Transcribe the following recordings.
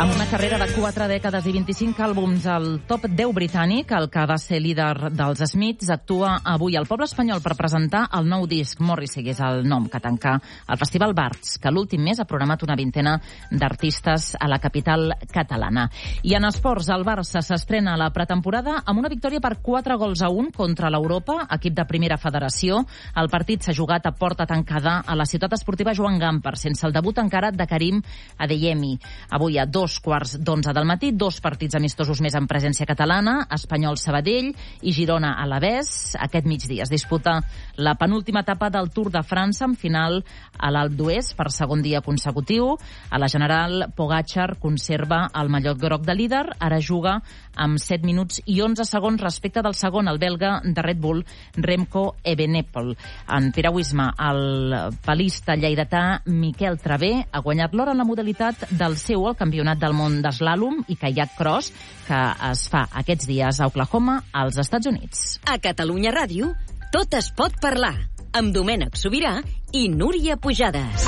Amb una carrera de 4 dècades i 25 àlbums al top 10 britànic, el que va ser líder dels Smiths actua avui al poble espanyol per presentar el nou disc. Morrissey és el nom que tanca el Festival Barts, que l'últim mes ha programat una vintena d'artistes a la capital catalana. I en esports, el Barça s'estrena a la pretemporada amb una victòria per 4-1 contra l'Europa, equip de primera federació. El partit s'ha jugat a porta tancada a la ciutat esportiva Joan Gamper, sense el debut encara de Karim Adeyemi. Avui a 2:15 del matí, 2 partits amistosos més en presència catalana, Espanyol-Sabadell i Girona-Alavés. Aquest migdia es disputa la penúltima etapa del Tour de França, amb final a l'Alp d'Huez per segon dia consecutiu. A la General, Pogačar conserva el mallot groc de líder, ara juga amb 7 minuts i 11 segons respecte del segon, el belga de Red Bull, Remco Evenepoel. En piragüisme, el palista lleidatà Miquel Travé ha guanyat l'or en la modalitat del seu al Campionat del Món d'Eslàlom i Kayak Cross, que es fa aquests dies a Oklahoma, als Estats Units. A Catalunya Ràdio, tot es pot parlar, amb Domènec Sobirà i Núria Pujades.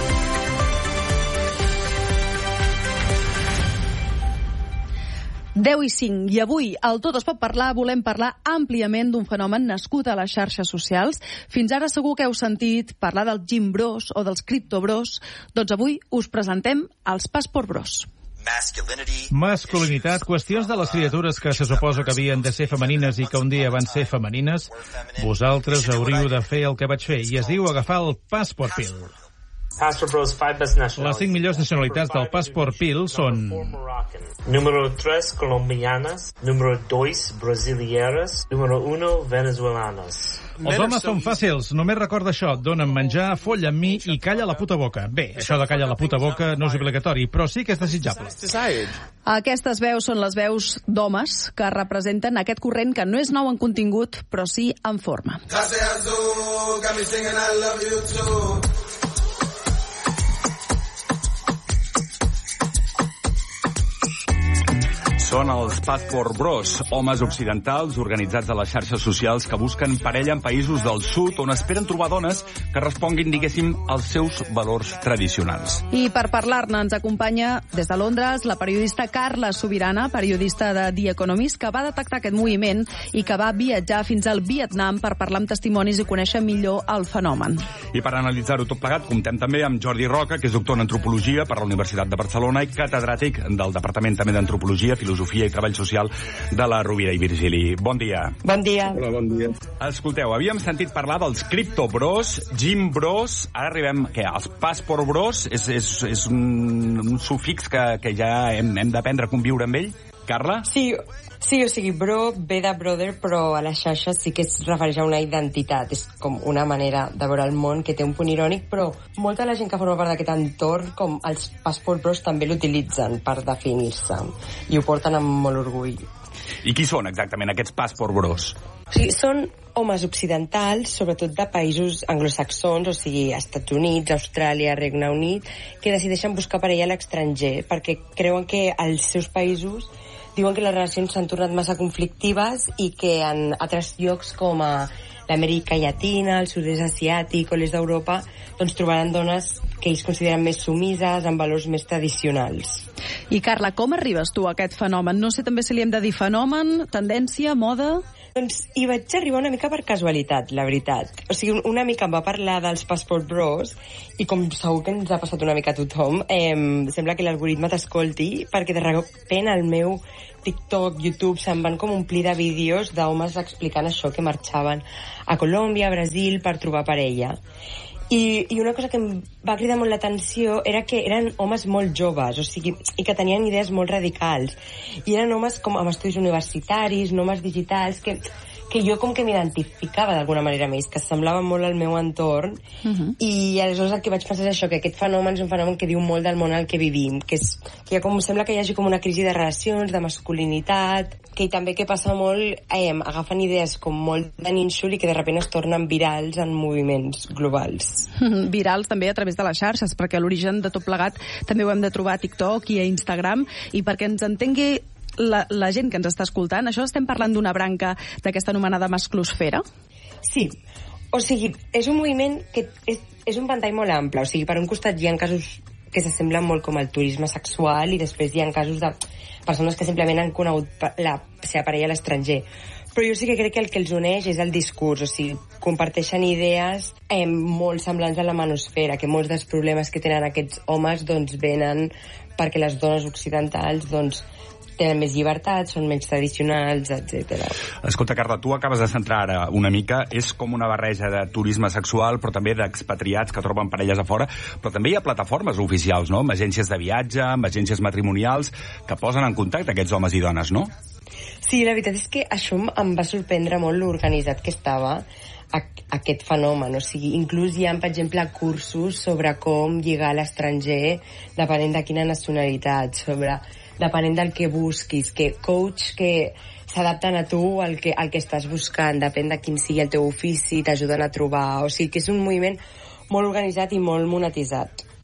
Deu i 5, i avui al Tot es pot parlar volem parlar àmpliament d'un fenomen nascut a les xarxes socials. Fins ara segur que heu sentit parlar dels Gym Bros o dels Crypto Bros. Doncs avui us presentem els Passport Bros. Masculinitat, qüestions de les criatures que se suposa que havien de ser femenines i que un dia van ser femenines. Vosaltres hauríeu de fer el que vaig fer, i es diu agafar el Passport Pill. Les 5 millors nacionalitats del Passport Pill són... Número 3, colombianes. Número 2, brasileñas. Número 1, venezolanas. Els homes són fàcils, només recorda això: dona'm menjar, folla amb mi i calla la puta boca. Bé, això de calla la puta boca no és obligatori, però sí que és desitjable. Aquestes veus són les veus d'homes que representen aquest corrent que no és nou en contingut, però sí en forma. Són els Passport Bros, homes occidentals organitzats a les xarxes socials que busquen parella en països del sud on esperen trobar dones que responguin, diguéssim, als seus valors tradicionals. I per parlar-ne ens acompanya des de Londres la periodista Carla Sobirana, periodista de The Economist, que va detectar aquest moviment i que va viatjar fins al Vietnam per parlar amb testimonis i conèixer millor el fenomen. I per analitzar-ho tot plegat, comptem també amb Jordi Roca, que és doctor en Antropologia per la Universitat de Barcelona i catedràtic del Departament també d'Antropologia, Filosofia i Treball Social de la Rovira i Virgili. Bon dia. Bon dia. Hola, bon dia. Escolteu, havíem sentit parlar dels Crypto Bros, Gym Bros, ara arribem, què, als Passport Bros? És un sufix que ja hem d'aprendre a conviure amb ell? Carla? Sí, o sigui, bro ve de brother, però a les xarxes sí que es refereix a una identitat. És com una manera de veure el món que té un punt irònic, però molta de la gent que forma part d'aquest entorn, com els Passport Bros, també l'utilitzen per definir-se i ho porten amb molt orgull. I qui són exactament aquests Passport Bros? O sigui, són homes occidentals, sobretot de països anglosaxons, o sigui, Estats Units, Austràlia, Regne Unit, que decideixen buscar parella a l'estranger perquè creuen que als seus països diuen que les relacions s'han tornat massa conflictives i que en altres llocs com a l'Amèrica Llatina, el sud-est asiàtic o l'est d'Europa, doncs trobaran dones que ells consideren més sumises, amb valors més tradicionals. I Carla, com arribes tu a aquest fenomen? No sé també si li hem de dir fenomen, tendència, moda... Doncs hi vaig arribar una mica per casualitat, la veritat. O sigui, una mica em va parlar dels Passport Bros i com segur que ens ha passat una mica a tothom, sembla que l'algoritme t'escolti, perquè de repent el meu TikTok, YouTube, se'n van com omplir de vídeos d'homes explicant això, que marxaven a Colòmbia, a Brasil, per trobar parella. I una cosa que em va cridar molt l'atenció era que eren homes molt joves, o sigui, i que tenien idees molt radicals. I eren homes com amb estudis universitaris, homes digitals, que jo com que m'identificava d'alguna manera més, que semblava molt al meu entorn, i aleshores el que vaig pensar és això, que aquest fenomen és un fenomen que diu molt del món al que vivim, que ja com sembla que hi hagi com una crisi de relacions, de masculinitat, que també que passa molt, agafen idees com molt de nínxol i que de sobte es tornen virals en moviments globals. Virals també a través de les xarxes, perquè l'origen de tot plegat també ho hem de trobar a TikTok i a Instagram, i perquè ens entengui la gent que ens està escoltant, això estem parlant d'una branca d'aquesta anomenada masclosfera? Sí, o sigui, és un moviment que és un ventall molt ample, o sigui, per un costat hi ha casos que s'assemblen molt com al turisme sexual, i després hi ha casos de persones que simplement han conegut la seva parella a l'estranger. Però jo sí que crec que el que els uneix és el discurs, o sigui, comparteixen idees molt semblants a la manosfera, que molts dels problemes que tenen aquests homes doncs venen perquè les dones occidentals doncs tenen més llibertat, són menys tradicionals, etc. Escolta, Carla, tu acabes de centrar ara una mica, és com una barreja de turisme sexual, però també d'expatriats que troben parelles a fora, però també hi ha plataformes oficials, no?, amb agències de viatge, amb agències matrimonials, que posen en contacte aquests homes i dones, no? Sí, la veritat és que això em va sorprendre molt l'organitzat que estava aquest fenomen. O sigui, inclús hi ha, per exemple, cursos sobre com lligar a l'estranger depenent de quina nacionalitat, depenent del que busquis, que coach que s'adapten a tu al que estàs buscant, depèn de quin sigui el teu ofici, t'ajuden a trobar. O sigui que és un moviment molt organitzat i molt monetitzat.